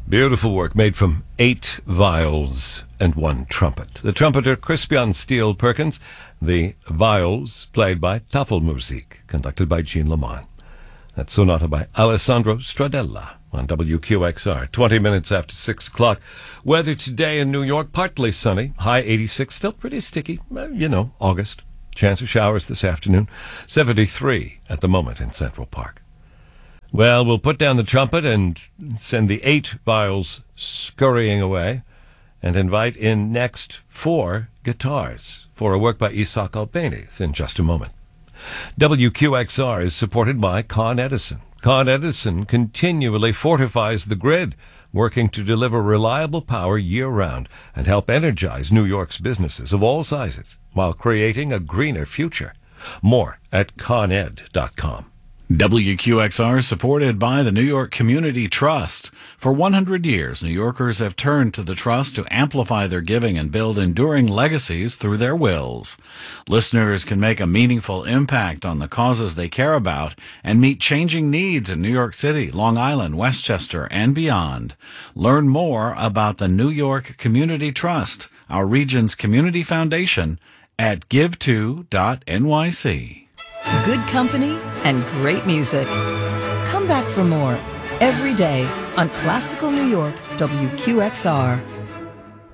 Beautiful work made from 8 viols and 1 trumpet. The trumpeter Crispian Steele Perkins, the viols played by Tafelmusik, conducted by Jean Lamont. That sonata by Alessandro Stradella on WQXR, 20 minutes after 6 o'clock. Weather today in New York, partly sunny, high 86, still pretty sticky, August. Chance of showers this afternoon, 73 at the moment in Central Park. Well, we'll put down the trumpet and send the 8 viols scurrying away and invite in next 4 guitars for a work by Isaac Albéniz in just a moment. WQXR is supported by Con Edison. Con Edison continually fortifies the grid, working to deliver reliable power year-round and help energize New York's businesses of all sizes while creating a greener future. More at coned.com. WQXR is supported by the New York Community Trust. For 100 years, New Yorkers have turned to the Trust to amplify their giving and build enduring legacies through their wills. Listeners can make a meaningful impact on the causes they care about and meet changing needs in New York City, Long Island, Westchester, and beyond. Learn more about the New York Community Trust, our region's community foundation, at give2.nyc. Good company and great music. Come back for more every day on Classical New York, WQXR.